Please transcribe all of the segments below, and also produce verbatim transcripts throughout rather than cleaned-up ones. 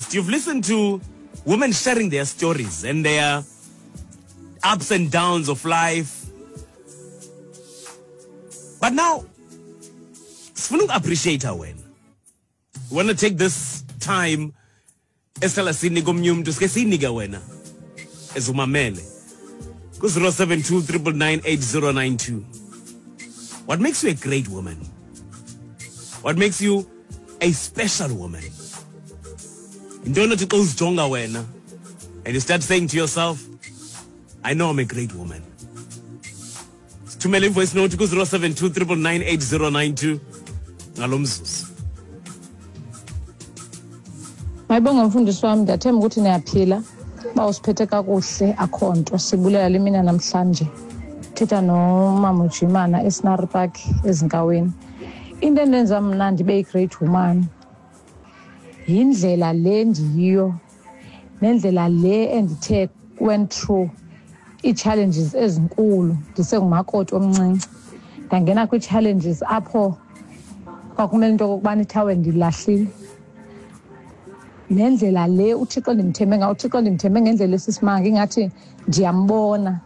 podcast, you've listened to women sharing their stories and their ups and downs of life. But now, sifuna appreciate her when. We want to take this time esela sinika omnye umuntu sike sinika wena ezumamele ku zero seven two nine nine eight zero nine two. What makes you a great woman? What makes you a special woman? Intoni othi xa uzijonga wena and you start saying to yourself, I know I'm a great woman. Thumela voice note ku zero seven two nine nine eight zero nine two ngalo mzuzu. Mayibonga mfundisi wami, ndiyathemba ukuthi niyaphila. Ba usiphethe kakuhle akhonto. Sibulela limina namhlanje. Thetha nomama uJimana eScenery Park ezinkaweni. Into endenza mina ndibe great woman yindlela le ndiyiyo nendlela le endithe went through i-challenges ezinkulu ndisengumakoti omncinci. Ndangena kwi-challenges apho kwakumele into kokubana ithawe ndilahlile. Nendlela le uThixo ndimthembe ngayo, uThixo ndimthembe ngendlela esisimanga ingathi ndiyambona.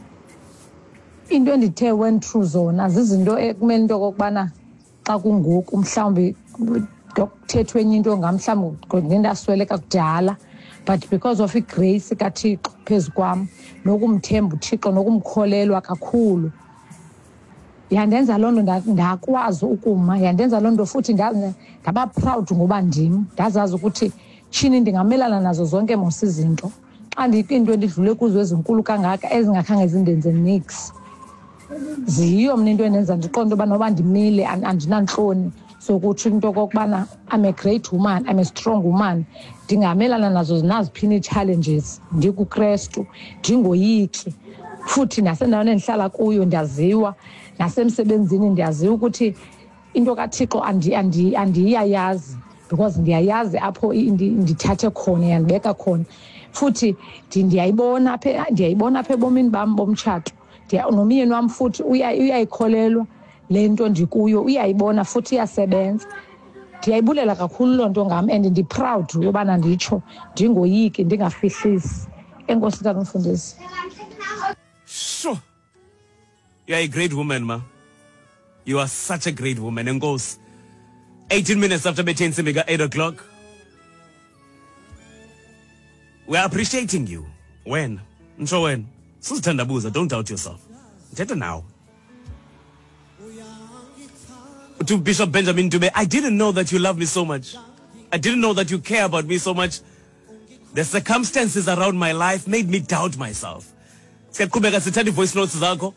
Into endithe went through zona zizinto ekumele into kokubana xa kungoku mhlawumbi dokuthethwe enye into ngamhlawumbi ngendasweleka kudala, but because of igrace kaThixo phezu kwam nokumthemba uThixo nokumkholelwa kakhulu yandenza loo nto ndakwazi ukuma, yandenza loo nto futhi ndaba proud ngoba ndim ndazazi ukuthi tshini ndingamelana nazo zonke mos izinto xa ndiyinto endidlule kuzo ezinkulu kangaka ezingakhange zindenze nix. Ziyiyo mna into endenza ndiqonde uba noba ndimile andinantloni sokutsho into kokubana I'm a great woman, I'm a strong woman. Ndingamelana nazo naziphina ii-challenges ndikuKrestu ndingoyiki, futhi nasendaweni endihlala kuyo ndiyaziwa, nasemsebenzini ndiyaziwa ukuthi into kaThixo andiyayazi because ndiyayazi apho ndithathe khona yandibeka khona, futhi ndiyayibona apha ndiyayibona apha ebomini bam bomtshato. Nomyeni wam futhi uyayikholelwa le nto ndikuyo, uyayibona futhi iyasebenza. Ndiyayibulela kakhulu loo nto ngam and ndi-proud yobana nditsho ndingoyiki ndingafihlisi. Enkosi tata mfundisi. Sure. You are a great woman, ma. You are such a great woman. Enkosi. eighteen minutes after between Simiga eight o'clock. We are appreciating you. When? So when? Susithandabuza, don't doubt yourself. Teta now. To Bishop Benjamin Dube, I didn't know that you love me so much. I didn't know that you care about me so much. The circumstances around my life made me doubt myself. Siyaqhubeka sithanda voice notes zakho.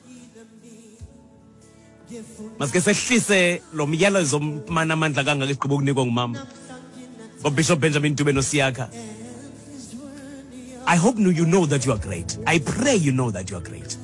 Maske sehlise lo myalezo mana amandla kangaka igqiba ukunikwa ngumama. Bishop Benjamin Dube noSiyakha. I hope you know that you are great. I pray you know that you are great.